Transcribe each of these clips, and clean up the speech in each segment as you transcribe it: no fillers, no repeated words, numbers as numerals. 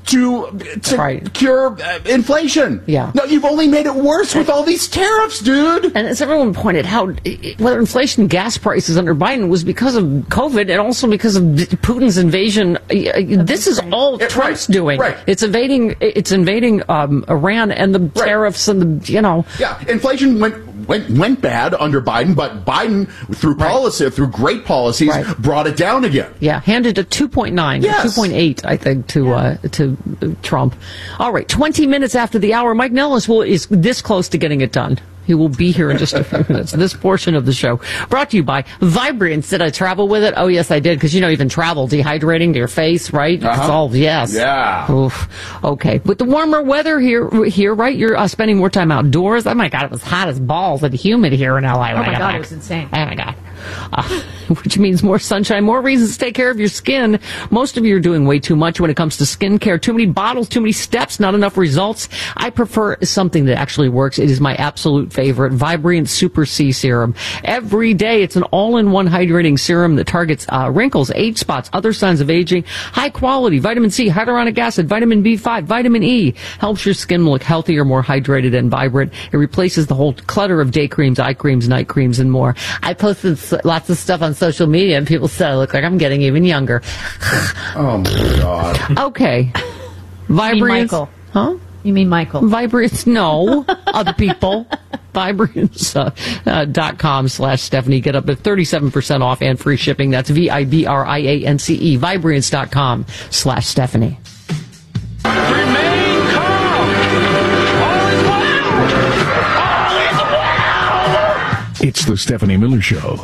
to cure inflation. Yeah. No, you've only made it worse with all these tariffs, dude. And as everyone pointed out, whether inflation, gas prices under Biden was because of COVID and also because of Putin's invasion. This is all Trump's doing. Right. It's invading Iran and the tariffs and the, Yeah, inflation went bad under Biden, but Biden, through great policies, brought it down again. Yeah, handed a 2.9, 2.8, I think, to Trump. All right, 20 minutes after the hour, Mike Nellis is this close to getting it done. He will be here in just a few minutes. This portion of the show brought to you by Vibrance. Did I travel with it? Oh, yes, I did. Because, even travel, dehydrating to your face, right? It's all, yes. Yeah. Oof. Okay. With the warmer weather here, right? You're spending more time outdoors. Oh, my God, it was hot as balls and humid here in L.A. Oh, my God, it was insane. Oh, my God. Which means more sunshine, more reasons to take care of your skin. Most of you are doing way too much when it comes to skincare. Too many bottles, too many steps, not enough results. I prefer something that actually works. It is my absolute favorite, Vibrant Super C Serum. Every day, it's an all-in-one hydrating serum that targets wrinkles, age spots, other signs of aging. High quality, vitamin C, hyaluronic acid, vitamin B5, vitamin E. Helps your skin look healthier, more hydrated, and vibrant. It replaces the whole clutter of day creams, eye creams, night creams, and more. I posted lots of stuff on social media, and people said I look like I'm getting even younger. Oh, my God. Okay. Vibrance. Michael. Huh? You mean Michael? Vibrance, no. Other people. Vibrance.com/Stephanie. Get up to 37% off and free shipping. That's Vibrance. Vibrance.com/Stephanie. Remain calm. All is well. All is well. It's the Stephanie Miller Show.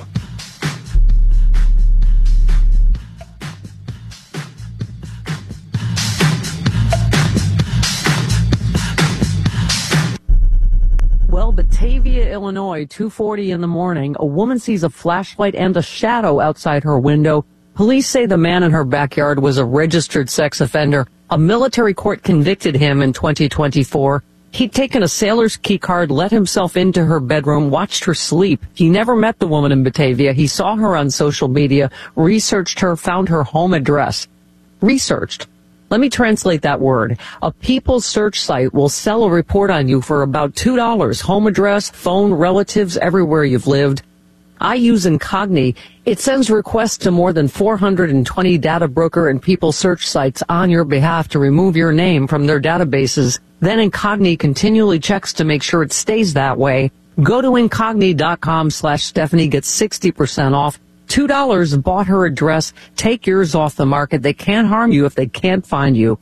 Well, Batavia, Illinois, 2:40 in the morning. A woman sees a flashlight and a shadow outside her window. Police say the man in her backyard was a registered sex offender. A military court convicted him in 2024. He'd taken a sailor's key card, let himself into her bedroom, watched her sleep. He never met the woman in Batavia. He saw her on social media, researched her, found her home address. Researched. Let me translate that word. A People's search site will sell a report on you for about $2. Home address, phone, relatives, everywhere you've lived. I use Incogni. It sends requests to more than 420 data broker and people search sites on your behalf to remove your name from their databases. Then Incogni continually checks to make sure it stays that way. Go to Incogni.com/Stephanie. Get 60% off. $2 bought her address. Take yours off the market. They can't harm you if they can't find you.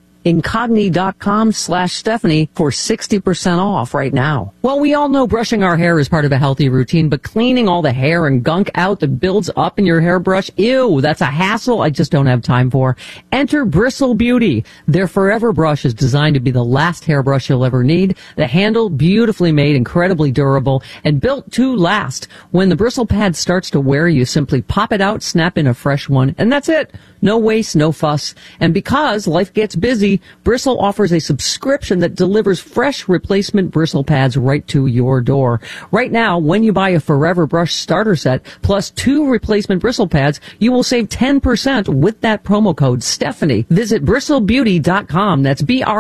Incogni.com/Stephanie for 60% off right now. Well, we all know brushing our hair is part of a healthy routine, but cleaning all the hair and gunk out that builds up in your hairbrush, ew, that's a hassle I just don't have time for. Enter Bristle Beauty. Their Forever brush is designed to be the last hairbrush you'll ever need. The handle, beautifully made, incredibly durable, and built to last. When the bristle pad starts to wear, you simply pop it out, snap in a fresh one, and that's it. No waste, no fuss. And because life gets busy, Bristle offers a subscription that delivers fresh replacement bristle pads right to your door. Right now, when you buy a Forever Brush starter set plus 2 replacement bristle pads, you will save 10% with that promo code Stephanie. Visit bristlebeauty.com. That's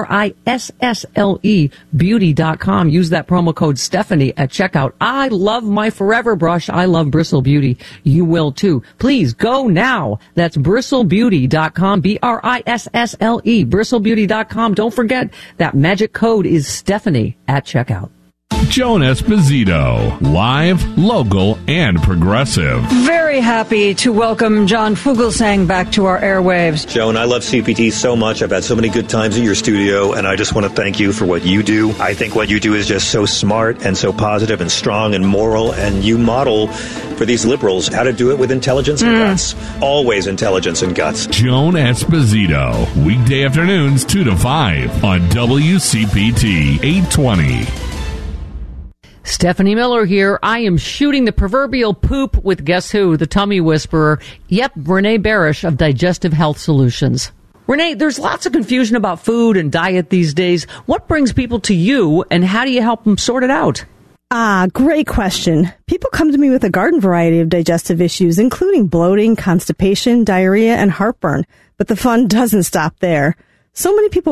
BRISSLE beauty.com. Use that promo code Stephanie at checkout. I love my Forever Brush. I love Bristle Beauty. You will too. Please go now. That's bristlebeauty.com. BRISSLE bristlebeauty.com. Don't forget that magic code is Stephanie at checkout. Joan Esposito, live, local, and progressive. Very happy to welcome John Fugelsang back to our airwaves. Joan, I love CPT so much. I've had so many good times in your studio, and I just want to thank you for what you do. I think what you do is just so smart and so positive and strong and moral, and you model for these liberals how to do it with intelligence and guts. Always intelligence and guts. Joan Esposito, weekday afternoons 2 to 5 on WCPT 820. Stephanie Miller here. I am shooting the proverbial poop with guess who? The tummy whisperer. Yep, Renee Barish of Digestive Health Solutions. Renee, there's lots of confusion about food and diet these days. What brings people to you, and how do you help them sort it out? Great question. People come to me with a garden variety of digestive issues, including bloating, constipation, diarrhea, and heartburn. But the fun doesn't stop there. So many people